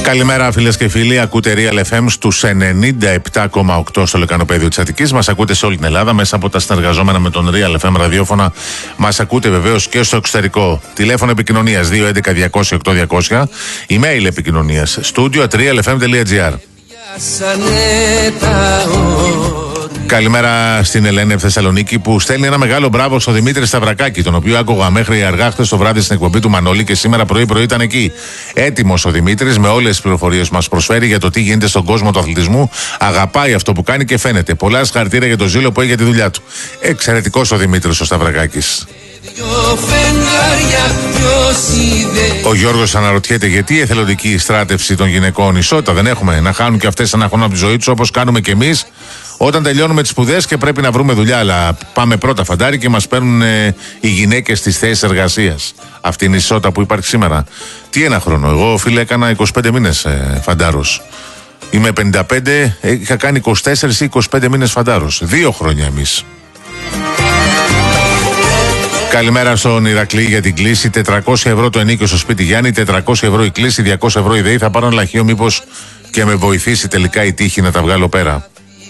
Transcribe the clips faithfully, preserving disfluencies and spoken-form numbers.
Καλημέρα φίλες και φίλοι, ακούτε Real εφ εμ στους ενενήντα επτά κόμμα οκτώ στο λεκανοπέδιο της Αττικής. Μας ακούτε σε όλη την Ελλάδα μέσα από τα συνεργαζόμενα με τον Real εφ εμ ραδιόφωνα. Μας ακούτε βεβαίως και στο εξωτερικό. Τηλέφωνο επικοινωνίας δύο έντεκα διακόσια οκτώ διακόσια. Email επικοινωνίας studio at realfm.gr. Καλημέρα στην Ελένη από Θεσσαλονίκη που στέλνει ένα μεγάλο μπράβο στο Δημήτρη Σταυρακάκη, τον οποίο άκουγα μέχρι αργά χθες το βράδυ στην εκπομπή του Μανώλη και σήμερα πρωί-πρωί ήταν εκεί. Έτοιμος ο Δημήτρης με όλες τις πληροφορίες που μας προσφέρει για το τι γίνεται στον κόσμο του αθλητισμού. Αγαπάει αυτό που κάνει και φαίνεται. Πολλά συγχαρητήρια για το ζήλο που έχει για τη δουλειά του. Εξαιρετικός ο Δημήτρης ο Σταυρακάκης. Ο Γιώργος αναρωτιέται γιατί η εθελοντική στράτευση των γυναικών ισότητα δεν έχουμε, να χάνουν και αυτές ένα χρόνο από τη ζωή τους όπως κάνουμε και εμείς όταν τελειώνουμε τις σπουδές και πρέπει να βρούμε δουλειά. Αλλά πάμε πρώτα φαντάρι και μας παίρνουν ε, οι γυναίκες στις θέσεις εργασίας. Αυτή είναι η ισότητα που υπάρχει σήμερα. Τι ένα χρόνο, εγώ φίλε έκανα είκοσι πέντε μήνες ε, φαντάρος. Είμαι πενήντα πέντε, είχα κάνει είκοσι τέσσερα ή είκοσι πέντε μήνες φαντάρος. Δύο χρόνια εμείς. Καλημέρα στον Ηρακλή για την κλίση. τετρακόσια ευρώ το ενίκιο στο σπίτι Γιάννη, τετρακόσια ευρώ η κλίση, διακόσια ευρώ η ΔΕΗ. Θα πάρω ένα λαχείο μήπως και με βοηθήσει τελικά η τύχη να τα βγάλω πέρα.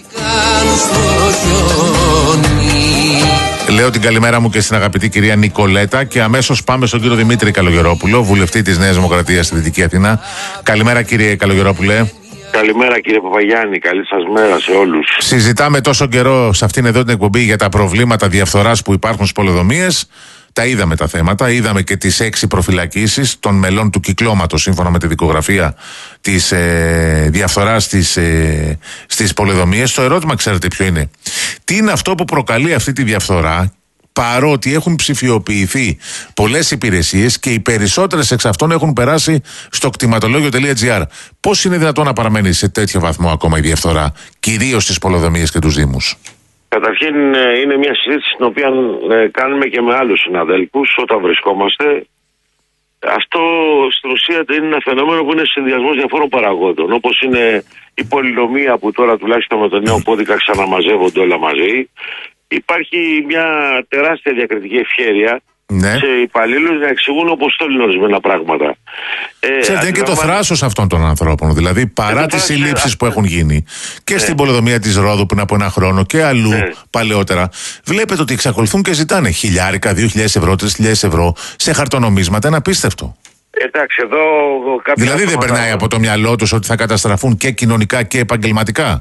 Λέω την καλημέρα μου και στην αγαπητή κυρία Νικολέτα και αμέσως πάμε στον κύριο Δημήτρη Καλογερόπουλο, βουλευτή της Νέας Δημοκρατίας στη Δυτική Αθήνα. Καλημέρα κύριε Καλογερόπουλε. Καλημέρα κύριε Παπαγιάννη, καλή σας μέρα σε όλους. Συζητάμε τόσο καιρό σε αυτήν εδώ την εκπομπή για τα προβλήματα διαφθοράς που υπάρχουν στις πολεοδομίες. Τα είδαμε τα θέματα, είδαμε και τις έξι προφυλακίσεις των μελών του κυκλώματος σύμφωνα με τη δικογραφία της ε, διαφθοράς στις, ε, στις πολεοδομίες. Το ερώτημα ξέρετε ποιο είναι? Τι είναι αυτό που προκαλεί αυτή τη διαφθορά, παρότι έχουν ψηφιοποιηθεί πολλές υπηρεσίες και οι περισσότερες εξ αυτών έχουν περάσει στο κτηματολόγιο.gr. Πώς είναι δυνατόν να παραμένει σε τέτοιο βαθμό ακόμα η διαφθορά, κυρίως στις πολεοδομίες και τους δήμους? Καταρχήν είναι μια συζήτηση την οποία κάνουμε και με άλλους συναδέλφους όταν βρισκόμαστε. Αυτό στην ουσία είναι ένα φαινόμενο που είναι συνδυασμός διαφόρων παραγόντων. Όπως είναι η πολυνομία που τώρα τουλάχιστον με τον νέο κώδικα ξαναμαζεύονται όλα μαζί. Υπάρχει μια τεράστια διακριτική ευχέρεια, ναι, σε υπαλλήλους να εξηγούν όπως θέλουν ορισμένα πράγματα. Ε, Ξέρετε, είναι και το θράσος αυτών των ανθρώπων. Δηλαδή, παρά ε, τις συλλήψεις ε, που έχουν γίνει και ναι, στην πολεοδομία της Ρόδου πριν από ένα χρόνο και αλλού ναι, παλαιότερα, βλέπετε ότι εξακολουθούν και ζητάνε χιλιάρικα, δύο χιλιάδες ευρώ, τρεις χιλιάδες ευρώ σε χαρτονομίσματα. Είναι απίστευτο. Εντάξει, εδώ δηλαδή, δεν περνάει από το μυαλό τους ότι θα καταστραφούν και κοινωνικά και επαγγελματικά?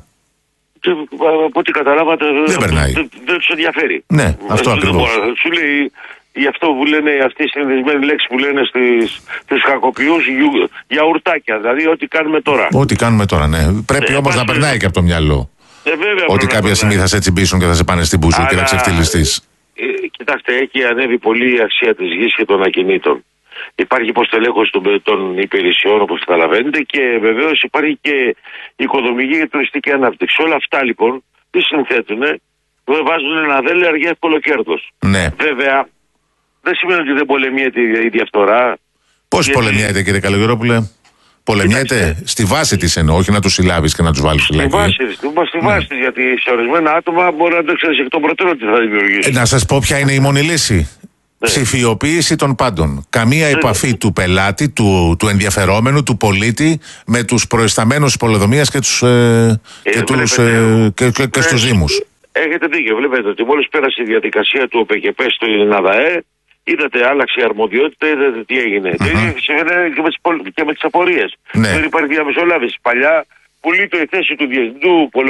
Από ό,τι καταλάβατε, δεν περνάει. Δεν, δεν τους ενδιαφέρει. Ναι, αυτό ακριβώς. Σου λέει γι' αυτό που λένε αυτοί οι συνδεσμένοι λέξεις που λένε στις, στις κακοποιούς γιαουρτάκια. Δηλαδή, ό,τι κάνουμε τώρα. Ό,τι κάνουμε τώρα, ναι. Πρέπει ε, όμως να περνάει και από το μυαλό. Ε, βέβαια, ότι κάποια στιγμή θα σε τσιμπήσουν και θα σε πάνε στην πούσου. Αλλά, και να ξεφτυλιστείς. Ε, κοιτάξτε, έχει ανέβει πολύ η αξία της γης και των ακινήτων. Υπάρχει υποστελέχωση των, των υπηρεσιών, όπως καταλαβαίνετε, και βεβαίως υπάρχει και οικοδομική και τουριστική ανάπτυξη. Όλα αυτά λοιπόν τι συνθέτουν? Βάζουν ένα δέλεαρ για εύκολο κέρδος. Ναι. Βέβαια, δεν σημαίνει ότι δεν πολεμιέται η διαφθορά. Πώς γιατί... πολεμιέται, κύριε Καλογερόπουλε? Πολεμιέται Κοιτάξτε. στη βάση της εννοώ, όχι να τους συλλάβεις και να τους βάλεις φυλακή. Στη βάση της, στη βάση ναι. της, γιατί σε ορισμένα άτομα μπορεί να το ξέρεις εκ των προτέρων τι θα δημιουργήσει. Ε, να σας πω ποια είναι η μόνη λύση. Ναι. Ψηφιοποίηση των πάντων. Καμία ναι. επαφή του πελάτη, του, του ενδιαφερόμενου, του πολίτη με τους προϊσταμένους της πολεοδομίας και, τους, ε, ε, και, τους, ε, και, και, και στους δήμους. Έχετε δίκιο. Βλέπετε ότι μόλις πέρασε η διαδικασία του ΟΠΕΚΕΠ στην ΑΔΑΕ, είδατε, άλλαξε η αρμοδιότητα, είδατε τι έγινε. Mm-hmm. Το ίδιο συμβαίνει και με τις, και με τις απορίες. Ναι. Δεν υπάρχει διαμεσολάβηση. Παλιά πουλείται η θέση του διευθυντού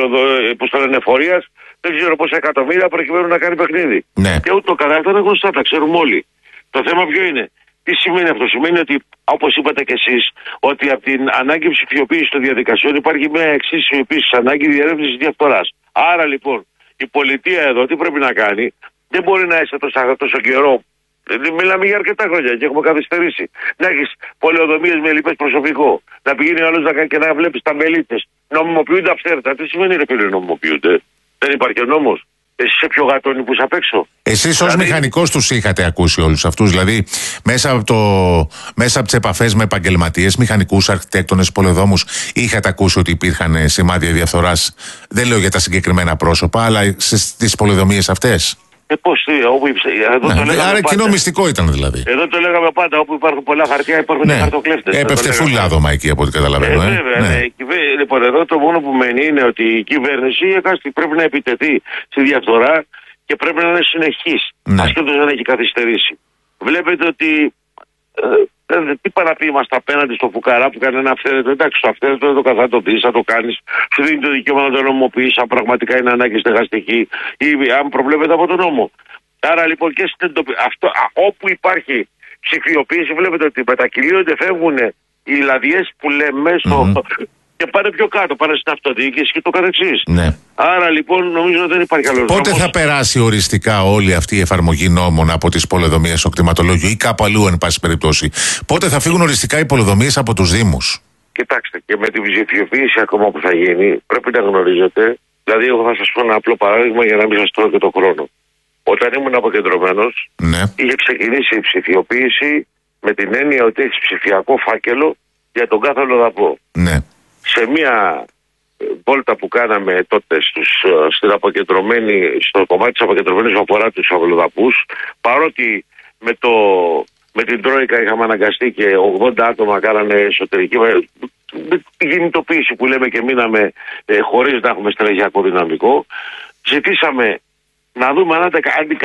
που στο λένε εφορίας, δεν ξέρω πόσα εκατομμύρια προκειμένου να κάνει παιχνίδι. Ναι. Και ούτω καλά, αυτά είναι γνωστά, τα ξέρουμε όλοι. Το θέμα ποιο είναι? Τι σημαίνει αυτό? Σημαίνει ότι, όπως είπατε κι εσείς, ότι από την ανάγκη ψηφιοποίηση των διαδικασιών υπάρχει μια εξής επίσης ανάγκη διερεύνησης διαφθοράς. Άρα λοιπόν, η πολιτεία εδώ τι πρέπει να κάνει? Δεν μπορεί να είσαι τόσο, τόσο καιρό. Μιλάμε για αρκετά χρόνια και έχουμε καθυστερήσει. Να έχεις πολεοδομίες με λοιπές προσωπικό. Να πηγαίνει ο άλλος να κάνει και να βλέπεις τα μελίτες. Νομιμοποιούνται αυθαίρετα. Τι σημαίνει ρε φίλε νομιμοποιούνται? Δεν υπάρχει ο νόμος. Εσύ είσαι πιο γατόνι που είσαι απ' έξω. Εσείς ως δηλαδή... μηχανικός τους είχατε ακούσει όλους αυτούς? Δηλαδή μέσα από, το... μέσα από τις επαφές με επαγγελματίες, μηχανικούς, αρχιτέκτονες, πολεοδόμους, είχατε ακούσει ότι υπήρχαν σημάδια διαφθοράς? Δεν λέω για τα συγκεκριμένα πρόσωπα, αλλά στις πολεοδομίες αυτές. Ε, πώς, τι, όπου, εδώ ναι, το λέγαμε άρα κοινό πάντα. μυστικό ήταν δηλαδή. Εδώ το λέγαμε πάντα, όπου υπάρχουν πολλά χαρτιά υπάρχουν ναι. χαρτοκλέφτες. Έπεφτε φουλάδωμα εκεί από ό,τι καταλαβαίνω. Ε, ε. βέβαια, ναι. ναι. Λοιπόν, εδώ το μόνο που μένει είναι ότι η κυβέρνηση εκάστοτε πρέπει να επιτεθεί στη διαφθορά και πρέπει να είναι συνεχής. Ναι. Ασχέτως δεν έχει καθυστερήσει. Βλέπετε ότι. Ε, ε, τι παραπεί είμαστε απέναντι στο φουκαρά που κάνει ένα αυθαίρετο. Εντάξει, το αυθαίρετο δεν το καθά το δεις, θα το κάνεις. Σου δίνει το δικαίωμα να το νομοποιείς, αν πραγματικά είναι ανάγκη στεγαστική ή αν προβλέπεται από τον νόμο. Άρα λοιπόν και στην εντοπι... αυτό, α, όπου υπάρχει ψηφιοποίηση, βλέπετε ότι μετακυλίονται, φεύγουν οι λαδιές που λέμε στο... mm-hmm. και πάνε πιο κάτω, πάνε στην αυτοδιοίκηση και το καθεξής. Ναι. Άρα λοιπόν νομίζω δεν υπάρχει άλλο. Πότε θα περάσει οριστικά όλη αυτή η εφαρμογή νόμων από τις πολεοδομίες στο κτηματολόγιο ή κάπου αλλού, εν πάση περιπτώσει? Πότε θα φύγουν οριστικά οι πολεοδομίες από τους Δήμους? Κοιτάξτε, και με την ψηφιοποίηση ακόμα που θα γίνει, πρέπει να γνωρίζετε. Δηλαδή, εγώ θα σας πω ένα απλό παράδειγμα για να μην σας τρώω και το χρόνο. Όταν ήμουν αποκεντρωμένος, ναι. είχε ξεκινήσει η ψηφιοποίηση με την έννοια ότι έχει ψηφιακό φάκελο για τον κάθε αλλοδαπό. Ναι. Σε μια βόλτα που κάναμε τότε στους, στην αποκεντρωμένη, στο κομμάτι της αποκεντρωμένης που αφορά τους αλλοδαπούς, παρότι με, το, με την Τρόικα είχαμε αναγκαστεί και ογδόντα άτομα κάνανε εσωτερική με την κινητοποίηση που λέμε και μείναμε ε, χωρίς να έχουμε στελεχειακό δυναμικό, ζητήσαμε να δούμε αν,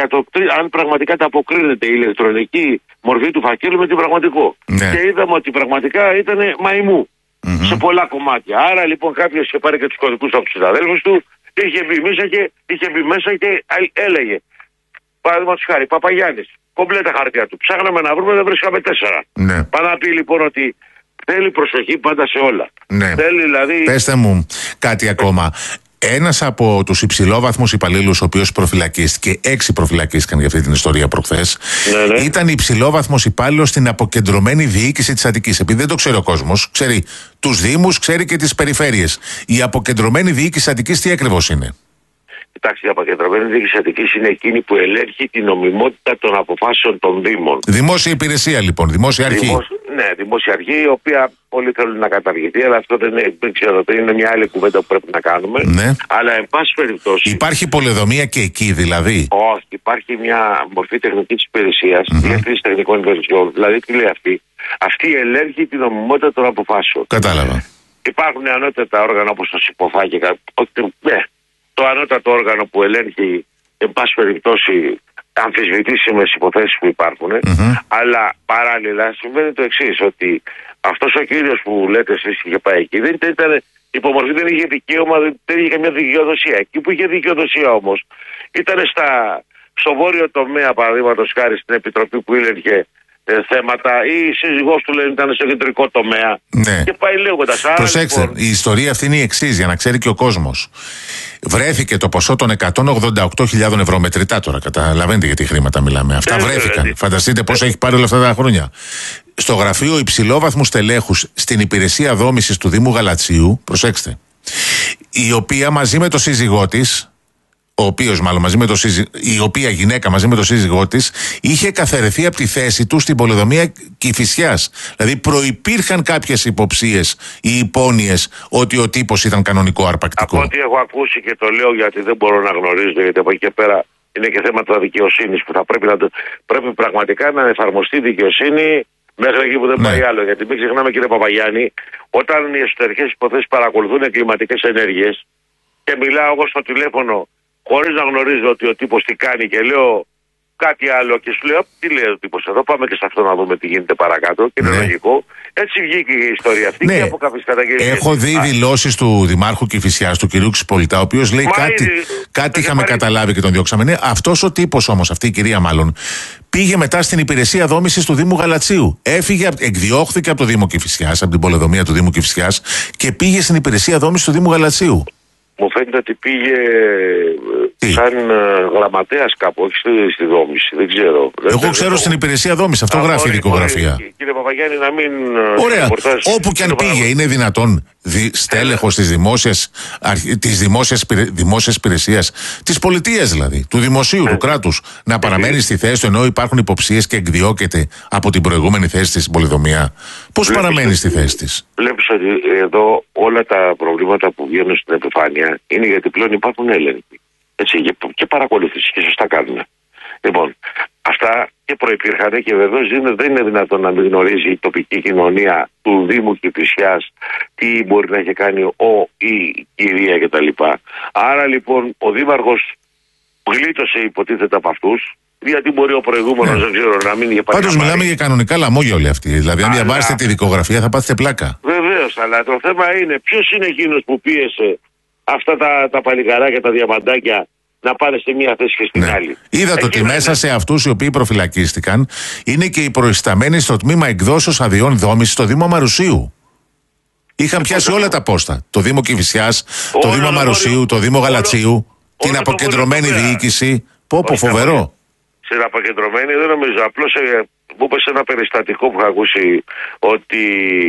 αν πραγματικά τα αποκρίνεται η ηλεκτρονική μορφή του φακέλου με την πραγματικό. Ναι. Και είδαμε ότι πραγματικά ήταν μαϊμού mm-hmm. σε πολλά κομμάτια. Άρα λοιπόν κάποιος είχε πάρει και τους κωδικούς από τους συναδέλφους του, είχε μπει μέσα και, είχε μπει μέσα και έλεγε, παραδείγματος χάρη, Παπαγιάννης, κομπλέτα χαρτιά του. Ψάχναμε να βρούμε, δεν βρίσκαμε τέσσερα. Ναι. Πάει να πει λοιπόν ότι θέλει προσοχή πάντα σε όλα. Ναι. Θέλει δηλαδή... Πέστε μου κάτι ακόμα. Ένας από τους υψηλόβαθμους υπαλλήλους, ο οποίος προφυλακίστηκε, έξι προφυλακίστηκαν για αυτή την ιστορία προχθές, ναι, ναι. ήταν υψηλόβαθμος υπάλληλος στην αποκεντρωμένη διοίκηση της Αττικής. Επειδή δεν το ξέρει ο κόσμος, ξέρει τους Δήμους, ξέρει και τις περιφέρειες. Η αποκεντρωμένη διοίκηση της Αττικής τι ακριβώς είναι? Κοιτάξτε, η αποκεντρωμένη διοίκηση Αττικής είναι εκείνη που ελέγχει την νομιμότητα των αποφάσεων των Δήμων. Δημόσια υπηρεσία λοιπόν, δημόσια αρχή. Δημόσ... Ναι, δημόσια αρχή, η οποία όλοι θέλουν να καταργηθεί, αλλά αυτό δεν είναι, δεν ξέρω, δεν είναι μια άλλη κουβέντα που πρέπει να κάνουμε. Ναι. Αλλά εν πάση περιπτώσει. Υπάρχει πολεοδομία και εκεί δηλαδή? Όχι, υπάρχει μια μορφή τεχνικής υπηρεσίας, mm-hmm. διεύθυνση τεχνικών υπηρεσιών. Δηλαδή, τι λέει αυτή? Αυτή ελέγχει την νομιμότητα των αποφάσεων. Κατάλαβα. Υπάρχουν ανώτατα όργανα όπως το ΣΥΠΟΦΑ και κάτι. Ναι. Το ανώτατο όργανο που ελέγχει, εν πάση περιπτώσει, αμφισβητήσιμες υποθέσεις που υπάρχουν, mm-hmm. αλλά παράλληλα συμβαίνει το εξής, ότι αυτός ο κύριος που λέτε εσείς είχε πάει εκεί, δεν ήταν υπομορφή, δεν είχε δικαίωμα, δεν είχε καμιά δικαιοδοσία. Εκεί που είχε δικαιοδοσία όμως ήταν στα, στο βόρειο τομέα, παραδείγματος χάρη στην επιτροπή που έλεγχε ε, θέματα, ή η σύζυγός του λένε ήταν στο κεντρικό τομέα. Ναι. Και πάει λέγοντας. Προσέξτε, λοιπόν, η ιστορία αυτή είναι η εξής, για να ξέρει και ο κόσμος. Βρέθηκε το ποσό των εκατόν ογδόντα οκτώ χιλιάδων ευρώ μετρητά τώρα. Καταλαβαίνετε για τι χρήματα μιλάμε. Αυτά ε, βρέθηκαν. Ε, Φανταστείτε πώς έχει πάρει όλα αυτά τα χρόνια. Στο γραφείο υψηλόβαθμου στελέχους στην υπηρεσία δόμησης του Δήμου Γαλατσίου, προσέξτε, η οποία μαζί με το σύζυγό της, ο οποίος μάλλον μαζί με το σύζυγό, η οποία γυναίκα μαζί με το σύζυγό της είχε καθαιρεθεί από τη θέση του στην πολεοδομία Κηφισιάς. Δηλαδή προϋπήρχαν κάποιες υποψίες ή υπόνοιες ότι ο τύπος ήταν κανονικό αρπακτικό. Από ό,τι έχω ακούσει και το λέω γιατί δεν μπορώ να γνωρίζω, γιατί από εκεί και πέρα είναι και θέματα δικαιοσύνης που θα πρέπει να το, πρέπει πραγματικά να εφαρμοστεί δικαιοσύνη μέχρι εκεί που δεν ναι. πάει άλλο. Γιατί μην ξεχνάμε, κύριε Παπαγιάννη, όταν οι εσωτερικές υποθέσεις παρακολουθούν εγκληματικές ενέργειες και μιλάω εγώ στο τηλέφωνο χωρίς να γνωρίζω ότι ο τύπος τι κάνει και λέω κάτι άλλο και σου λέω τι λέει ο τύπος εδώ, πάμε και σε αυτό να δούμε τι γίνεται παρακάτω και είναι ναι. λογικό. Έτσι βγήκε η ιστορία αυτή ναι. και από κάποιες καταγγελίες. Έχω δει δηλώσεις του Δημάρχου Κηφισιάς, του κυρίου Ξυπολιτά, ο οποίος λέει Μα κάτι, ήδη, κάτι είχαμε πάρει... καταλάβει και τον διώξαμε. Ναι, αυτός ο τύπος όμως, αυτή η κυρία μάλλον, πήγε μετά στην υπηρεσία δόμησης του Δήμου Γαλατσίου. Έφυγε, εκδιώχθηκε από το Δήμο Κηφισιάς, από την πολεοδομία του Δήμου Κηφισιάς και πήγε στην υπηρεσία δόμησης του Δήμου Γαλατσίου. Μου φαίνεται ότι πήγε Τι? σαν uh, γραμματέας κάπου, όχι στη, στη δόμηση, δεν ξέρω. Εγώ δεν ξέρω στην υπηρεσία δόμηση, αυτό Α, γράφει η δικογραφία. Κύριε Παπαγιάννη, να μην... Ωραία, όπου και αν πήγε, είναι δυνατόν δι, στέλεχος της δημόσιας, της δημόσιας, δημόσιας υπηρεσίας, της πολιτείας δηλαδή, του δημοσίου, ε. του κράτους, να παραμένει ε. στη θέση του ενώ υπάρχουν υποψίες και εκδιώκεται από την προηγούμενη θέση της στην πολεοδομία. Πώς Βλέπεις παραμένει στη θέση της? Βλέπεις ότι εδώ όλα τα προβλήματα που βγαίνουν στην επιφάνεια είναι γιατί πλέον υπάρχουν έλεγχοι. Έτσι, και, και παρακολούθηση και σωστά κάνουν. Λοιπόν, αυτά και προϋπήρχαν και βεβαίως δεν είναι δυνατόν να μην γνωρίζει η τοπική κοινωνία του Δήμου Κηφισιάς τι μπορεί να έχει κάνει ο ή η κυρία κτλ. Άρα λοιπόν ο Δήμαρχος γλίτωσε υποτίθεται από αυτούς, γιατί μπορεί ο προηγούμενος, ναι, δεν ξέρω, να μην είχε πάρει. Πάντως μιλάμε για κανονικά λαμόγια όλοι αυτοί. Δηλαδή, αν αλλά... διαβάσετε τη δικογραφία θα πάθετε πλάκα. Βεβαίως, αλλά το θέμα είναι ποιος είναι εκείνος που πίεσε αυτά τα, τα παλικαράκια, τα διαμαντάκια να πάνε σε μία θέση και στην, ναι, άλλη. Είδατε ότι μέσα είναι... σε αυτούς οι οποίοι προφυλακίστηκαν είναι και οι προϊσταμένοι στο τμήμα εκδόσεως αδειών δόμησης στο Δήμο Μαρουσίου. Είχαν πιάσει όλα τα πόστα. Το Δήμο Κηφισιάς, το Δήμο όλο, Μαρουσίου, όλο, το Δήμο Γαλατσίου, όλο, την όλο αποκεντρωμένη διοίκηση. Πω, πω, φοβερό. Στην αποκεντρωμένη δεν νομίζω. Απλώς μου είπε σε ένα περιστατικό που είχα ακούσει ότι.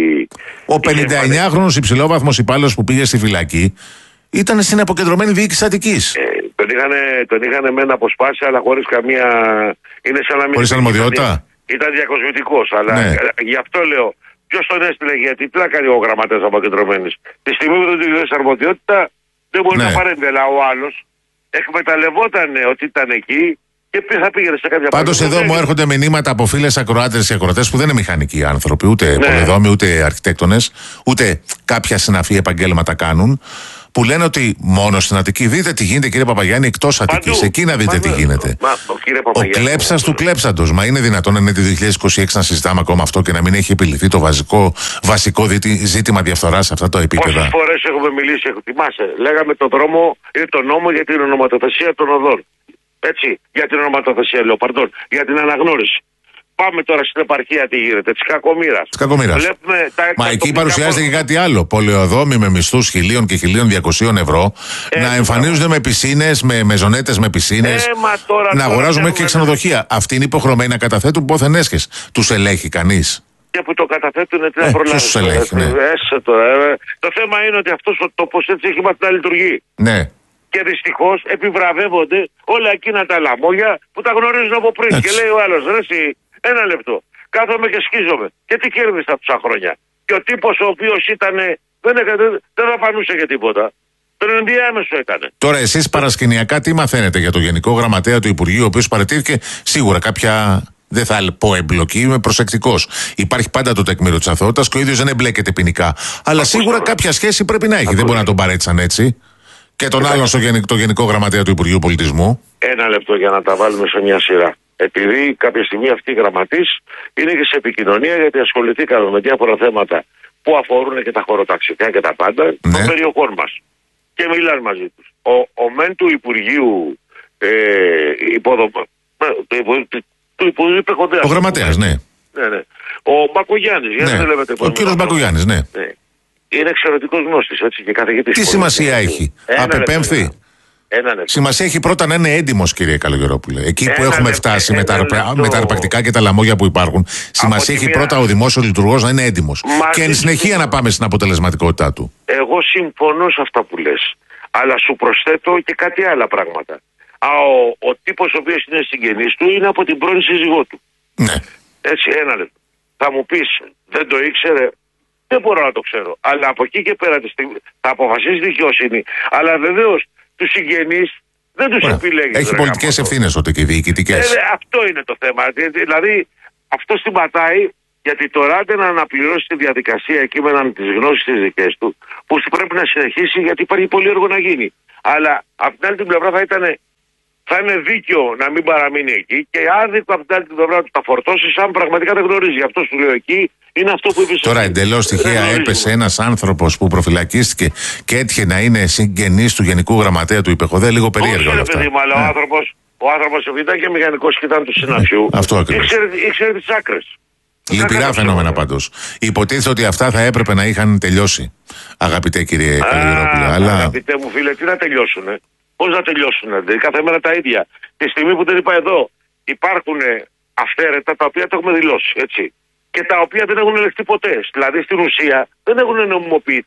Ο πενηνταεννιάχρονος υψηλόβαθμος υπάλληλος που πήγε στη φυλακή ήταν στην αποκεντρωμένη διοίκηση Αττικής. Ε, τον είχαν τον είχανε μεν αποσπάσει, αλλά χωρίς καμία. Είναι σαν να μην. Χωρίς αρμοδιότητα. Ήταν διακοσμητικός. Αλλά ναι, γι' αυτό λέω. Ποιος τον έστειλε, γιατί τι να κάνει ο γραμματέας αποκεντρωμένης. Τη στιγμή που δεν του δίνει αρμοδιότητα δεν μπορεί, ναι, να παρέμβει. Αλλά ο άλλος εκμεταλλευόταν ότι ήταν εκεί. Και θα πήγαινε σε κάποια. Πάντως εδώ μου έρχονται μηνύματα από φίλες ακροάτες και ακροατές που δεν είναι μηχανικοί άνθρωποι, ούτε, ναι, πολεδόμοι, ούτε αρχιτέκτονες, ούτε κάποια συναφή επαγγέλματα κάνουν, που λένε ότι μόνο στην Αττική. Δείτε τι γίνεται, κύριε Παπαγιάννη, εκτός Αττικής. Εκεί να δείτε Παντού. τι γίνεται. Μα, ο ο κλέψας του κλέψαντος. Μα είναι δυνατόν να είναι το δύο χιλιάδες είκοσι έξι να συζητάμε ακόμα αυτό και να μην έχει επιληθεί το βασικό, βασικό ζήτημα διαφθοράς σε αυτά τα επίπεδα. Πόσες φορές έχουμε μιλήσει, θυμάσαι, λέγαμε το δρόμο ή το νόμο για την ονοματοθεσία των οδών. Έτσι, για την ονοματοθεσία, λέω, παρτών, για την αναγνώριση. Πάμε τώρα στην επαρχία τι γίνεται, τη κακομοίρα. Τη κακομοίρα. Μα εκεί παρουσιάζεται και κάτι άλλο. Πολεοδόμοι με μισθούς χιλίων και χιλίων διακοσίων ευρώ ε, να εμφανίζονται με πισίνες, με μεζονέτες με πισίνες, ε, να αγοράζουν μέχρι και ξενοδοχεία. Αυτοί είναι υποχρεωμένοι να καταθέτουν πόθεν έσχες. Τους ελέγχει κανείς? Και που το καταθέτουν, τι να ε, προλάβουν. Ε, ναι. ε, το θέμα είναι ότι αυτός ο τόπος έτσι έχει μάθει να λειτουργεί. Ναι. Και δυστυχώς επιβραβεύονται όλα εκείνα τα λαμόγια που τα γνωρίζουν από πριν. Έτσι. Και λέει ο άλλος, ρε εσύ, ένα λεπτό, κάθομαι και σκίζομαι. Και τι κέρδισα τόσα χρόνια? Και ο τύπος ο οποίος ήταν, δεν, δεν δαπανούσε για τίποτα. Τον ενδιάμεσο έκανε. Τώρα εσείς παρασκηνιακά τι μαθαίνετε για το Γενικό Γραμματέα του Υπουργείου, ο οποίος παρατήθηκε σίγουρα κάποια, δεν θα πω εμπλοκή, είμαι προσεκτικός. Υπάρχει πάντα το τεκμήριο της αθωότητας και ο ίδιος δεν εμπλέκεται ποινικά. Αλλά σίγουρα κάποια σχέση πρέπει να έχει. Ακούστε. Δεν μπορεί να τον παρέτησαν έτσι. Και τον άλλον στο γενικό, το Γενικό Γραμματέα του Υπουργείου Πολιτισμού. Ένα λεπτό για να τα βάλουμε σε μια σειρά. Επειδή κάποια στιγμή αυτοί οι γραμματείς είναι και σε επικοινωνία, γιατί ασχοληθήκαμε με διάφορα θέματα που αφορούν και τα χωροταξικά και τα πάντα, ναι, των περιοχών μας. Και μιλάνε μαζί τους. Ο, ο μεν του Υπουργείου ε, υποδομα... του Υπουργείου Υπεχοντέα. Ο γραμματέας, ναι. Ναι, ναι. Ο Μπακογιάννης. Ναι. Ο κύριος Μπακογιάννης, ναι. ναι. Είναι εξαιρετικός γνώστης, έτσι, και καθηγητής. Τι σημασία έχει? Απεπέμφθη. Σημασία έχει πρώτα να είναι έντιμος, κύριε Καλογερόπουλε. Εκεί ένα που έχουμε λεπτό, φτάσει με τα, λεπτό. με τα αρπακτικά και τα λαμόγια που υπάρχουν, σημασία έχει μια... πρώτα ο δημόσιος λειτουργός να είναι έντιμος. Και εν συνεχεία να πάμε στην αποτελεσματικότητά του. Εγώ συμφωνώ σε αυτά που λες. Αλλά σου προσθέτω και κάτι άλλα πράγματα. Α, ο, ο τύπος ο οποίος είναι συγγενής του είναι από την πρώην σύζυγό του. Ναι. Έτσι, ένα λεπτό. Θα μου πεις, δεν το ήξερε. Δεν μπορώ να το ξέρω. Αλλά από εκεί και πέρα τη στιγμή θα αποφασίσει δικαιοσύνη. Αλλά βεβαίως τους συγγενείς δεν τους Ωραία. επιλέγει. Έχει πολιτικές ευθύνες τότε και διοικητικές. Ε, αυτό είναι το θέμα. Δηλαδή αυτό συμπατάει, γιατί τώρα άντε να αναπληρώσει τη διαδικασία εκεί με έναν τις γνώσεις τις δικές του, που πρέπει να συνεχίσει γιατί υπάρχει πολύ έργο να γίνει. Αλλά από την άλλη την πλευρά θα ήταν. Θα είναι δίκαιο να μην παραμείνει εκεί και άδικο από την άλλη την πλευρά του τα φορτώσει, αν πραγματικά δεν γνωρίζει. Αυτό σου λέω εκεί είναι αυτό που είπε. Τώρα εντελώς τυχαία έπεσε ένας άνθρωπος που προφυλακίστηκε και έτυχε να είναι συγγενής του Γενικού Γραμματέα του Υπεχοντέα. Λίγο περίεργο όλα αυτά. Όχι, αλλά ο άνθρωπος, ο άνθρωπος ήταν και μηχανικός και ήταν του συναφιού. Αυτό ακριβώς. Ήξερε, ήξερε τις άκρες. Λυπηρά φαινόμενα πάντως. Υποτίθεται ότι αυτά θα έπρεπε να είχαν τελειώσει, αγαπητέ κύριε Καλογερόπουλε. Αλλά... Αγαπητέ μου φίλε, τι να τελειώσουνε. Πώς να τελειώσουν, δηλαδή, κάθε μέρα τα ίδια. Τη στιγμή που δεν είπα εδώ, υπάρχουν αυθαίρετα τα οποία τα έχουμε δηλώσει, έτσι. Και τα οποία δεν έχουν ελεγχθεί ποτέ. Δηλαδή στην ουσία δεν έχουν νομιμοποιηθεί.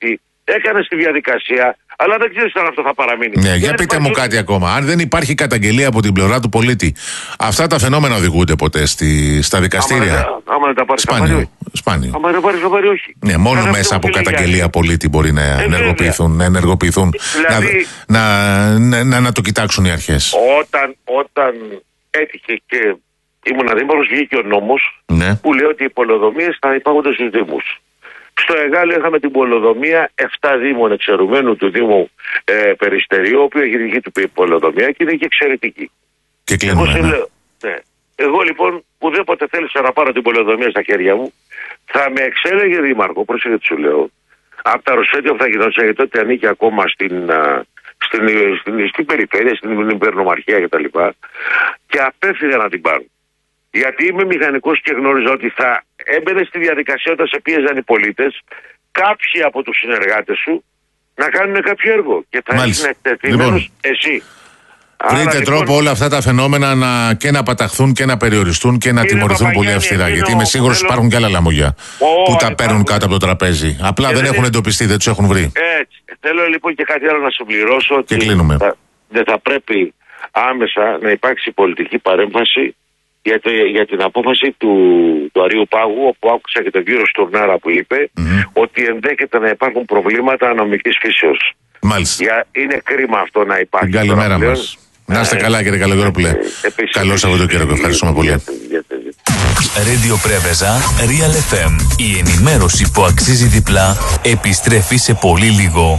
έκανες τη διαδικασία, αλλά δεν ξέρεις αν αυτό θα παραμείνει. Ναι, για πείτε μου κάτι ακόμα. Αν δεν υπάρχει καταγγελία από την πλευρά του πολίτη, αυτά τα φαινόμενα οδηγούνται ποτέ στη, στα δικαστήρια? Άμα δεν τα πάρεις σπάνιο. σπάνιο. Άμα δεν πάρεις χαμπάρι, όχι. Ναι, μόνο Άρα μέσα από καταγγελία πολίτη μπορεί να ε, ενεργοποιηθούν, να, ενεργοποιηθούν δηλαδή, να, να, να, να το κοιτάξουν οι αρχές. Όταν, όταν έτυχε και ήμουν δήμαρχος, βγήκε ο νόμος, ναι, που λέει ότι οι πολεοδομίες θα υπάγονται στους δήμους. Στο Εγάλιο είχαμε την πολεοδομία επτά δήμων εξαιρουμένου του Δήμου ε, Περιστερίου, ο οποίος έχει δική του πολεοδομία και είναι και εξαιρετική. Και κλείνουμε, εγώ, ναι. λέω, ναι. εγώ λοιπόν ουδέποτε θέλησα να πάρω την πολεοδομία στα χέρια μου, θα με εξέλεγε δήμαρχο, πρόσεχε τι σου λέω, από τα ρουσφέτια που θα γινόταν, γιατί τότε ανήκει ακόμα στην, στην, στην, στην, στην περιφέρεια, στην υπερνομαρχία κτλ. Και, και απέφυγα να την πάρω. Γιατί είμαι μηχανικός και γνώριζα ότι θα έμπαινε στη διαδικασία όταν σε πίεζαν οι πολίτες, κάποιοι από τους συνεργάτες σου να κάνουν κάποιο έργο. Και θα είναι εκτεθειμένος λοιπόν, εσύ. Βρείτε τρόπο λοιπόν, όλα αυτά τα φαινόμενα να, και να παταχθούν και να περιοριστούν και να τιμωρηθούν πολύ αυστηρά. Γιατί είμαι σίγουρος ότι υπάρχουν και άλλα λαμογιά oh, που τα παίρνουν κάτω από το τραπέζι. Απλά δεν έχουν εντοπιστεί, δεν τους έχουν βρει. Έτσι. Θέλω λοιπόν και κάτι άλλο να συμπληρώσω. Και κλείνουμε. Θα, δεν θα πρέπει άμεσα να υπάρξει πολιτική παρέμβαση για, το, για την απόφαση του, του Αρείου Πάγου, όπου άκουσα και τον κύριο Στουρνάρα που είπε mm-hmm. ότι ενδέχεται να υπάρχουν προβλήματα νομικής φύσεως. Μάλιστα. Για, είναι κρίμα αυτό να υπάρχει. Καλημέρα μας. Να είστε ε, καλά κύριε Καλογερόπουλε. Ε, Καλό Σαββατοκύριακο. Ευχαριστούμε πολύ. Radio Πρέβεζα, Real εφ εμ. Η ενημέρωση που αξίζει διπλά επιστρέφει σε πολύ λίγο.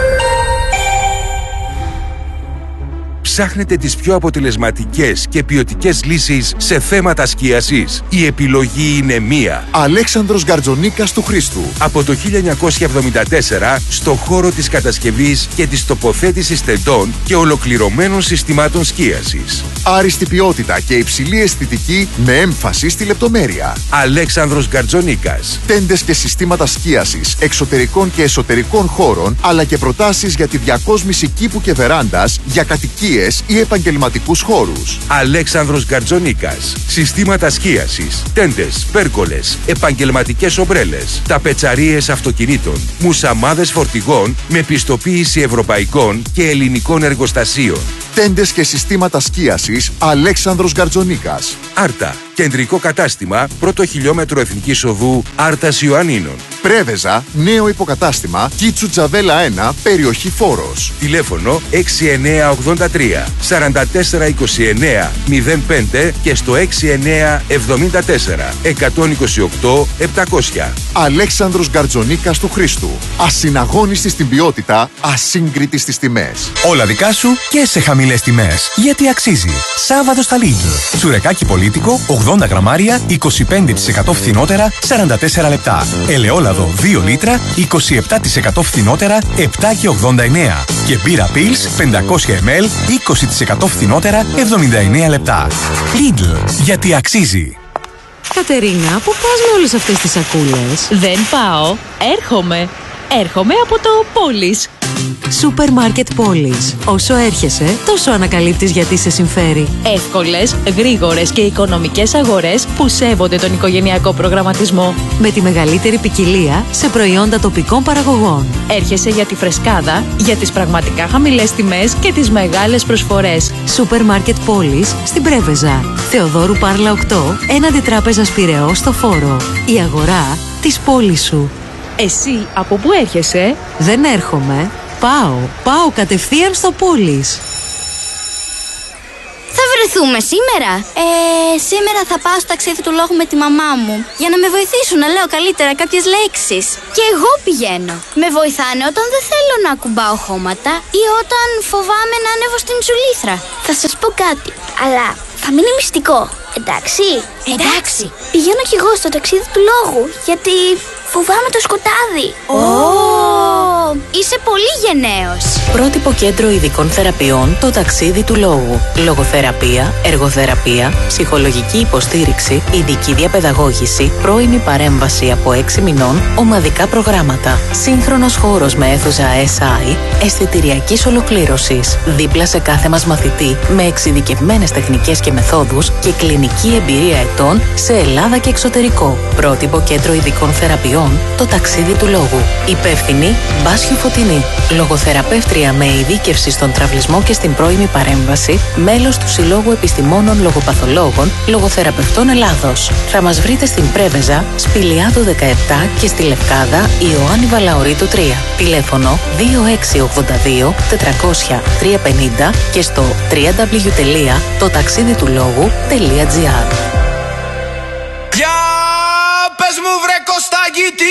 Ψάχνετε τις πιο αποτελεσματικές και ποιοτικές λύσεις σε θέματα σκίασης? Η επιλογή είναι μία. Αλέξανδρος Γκαρτζονίκας του Χρήστου. Από το χίλια εννιακόσια εβδομήντα τέσσερα στο χώρο της κατασκευής και της τοποθέτησης τεντών και ολοκληρωμένων συστημάτων σκίασης. Άριστη ποιότητα και υψηλή αισθητική με έμφαση στη λεπτομέρεια. Αλέξανδρος Γκαρτζονίκας. Τέντες και συστήματα σκίασης εξωτερικών και εσωτερικών χώρων, αλλά και προτάσεις για τη διακόσμηση κήπου και βεράντας για κατοικίες ή επαγγελματικούς χώρους. Αλέξανδρος Γκαρτζονίκας. Συστήματα σκίασης, τέντες, πέρκολες, επαγγελματικές ομπρέλες, ταπετσαρίες αυτοκινήτων, μουσαμάδες φορτηγών με πιστοποίηση ευρωπαϊκών και ελληνικών εργοστασίων. Τέντες και συστήματα σκίασης Αλέξανδρος Γκαρτζονίκας. Άρτα. Κεντρικό κατάστημα, πρώτο χιλιόμετρο Εθνικής Οδού Άρτας Ιωαννίνων. Πρέβεζα, νέο υποκατάστημα, Κίτσου Τζαβέλα ένα, περιοχή Φόρος. Τηλέφωνο έξι εννιά ογδόντα τρία σαράντα τέσσερα είκοσι εννιά μηδέν πέντε και στο έξι εννιά εβδομήντα τέσσερα εκατόν είκοσι οκτώ επτακόσια. Αλέξανδρος Γκαρτζονίκας του Χρήστου. Ασυναγώνιστη στην ποιότητα, ασύγκριτη στις τιμές. Όλα δικά σου και σε χαμηλές τιμές. Γιατί αξίζει. Σάββατο στα Lidl. Τσουρεκάκι πολίτικο, ογδόντα γραμμάρια, είκοσι πέντε τοις εκατό φθηνότερα, σαράντα τέσσερα λεπτά. Ελαιόλαδο δύο λίτρα, είκοσι επτά τοις εκατό φθηνότερα, επτά και ογδόντα εννέα. Και μπύρα Pils πεντακόσια μιλιλίτρα, είκοσι τοις εκατό φθηνότερα, εβδομήντα εννέα λεπτά. Lidl. Γιατί αξίζει. Κατερίνα, πού πας με όλες αυτές τις σακούλες? Δεν πάω, έρχομαι. Έρχομαι από το Πόλης. Σούπερ Μάρκετ Πόλης. Όσο έρχεσαι, τόσο ανακαλύπτεις γιατί σε συμφέρει. Εύκολες, γρήγορες και οικονομικές αγορές που σέβονται τον οικογενειακό προγραμματισμό. Με τη μεγαλύτερη ποικιλία σε προϊόντα τοπικών παραγωγών. Έρχεσαι για τη φρεσκάδα, για τις πραγματικά χαμηλές τιμές και τις μεγάλες προσφορές. Σούπερ Μάρκετ Πόλης στην Πρέβεζα. Θεοδόρου Πάρλα οκτώ, έναντι Τράπεζας Πειραιώς στο Φόρο. Η αγορά της πόλης σου. Εσύ από πού έρχεσαι? Δεν έρχομαι. Πάω. Πάω κατευθείαν στο Πόλης. Θα βρεθούμε σήμερα? Ε, σήμερα θα πάω στο ταξίδι του λόγου με τη μαμά μου για να με βοηθήσουν να λέω καλύτερα κάποιες λέξεις. Και εγώ πηγαίνω. Με βοηθάνε όταν δεν θέλω να ακουμπάω χώματα ή όταν φοβάμαι να ανέβω στην τσουλήθρα. Θα σας πω κάτι, αλλά θα μείνει μυστικό. Εντάξει? Εντάξει. Πηγαίνω κι εγώ στο ταξίδι του λόγου, γιατί φοβάμαι το σκοτάδι. Oh. Η Είσαι πολύ γενναίος. Πρότυπο Κέντρο Ειδικών Θεραπείων, το ταξίδι του λόγου. Λογοθεραπεία, εργοθεραπεία, ψυχολογική υποστήριξη, ειδική διαπαιδαγώγηση, πρώιμη παρέμβαση από έξι μηνών, ομαδικά προγράμματα. Σύγχρονος χώρος με αίθουσα ες άι, αισθητηριακής ολοκλήρωσης. Δίπλα σε κάθε μας μαθητή, με εξειδικευμένες τεχνικές και μεθόδους και κλινική εμπειρία ετών σε Ελλάδα και εξωτερικό. Πρότυπο Κέντρο Ειδικών Θεραπείων, το ταξίδι του λόγου. Υπεύθυνη Μπάσιο Φωτεινή. Λογοθεραπεύτρια με ειδίκευση στον τραυλισμό και στην πρώιμη παρέμβαση, μέλος του Συλλόγου Επιστημόνων Λογοπαθολόγων Λογοθεραπευτών Ελλάδος. Θα μας βρείτε στην Πρέβεζα, Σπηλιάδο δεκαεπτά και στη Λευκάδα Ιωάννη Βαλαωρίτου τρία. Τηλέφωνο δύο έξι ογδόντα δύο τετρακόσια τριακόσια πενήντα και στο double-u double-u double-u τελεία το ταξίδι του λόγου τελεία τζι άρ. Για πες μου βρε Κωστάκη, τι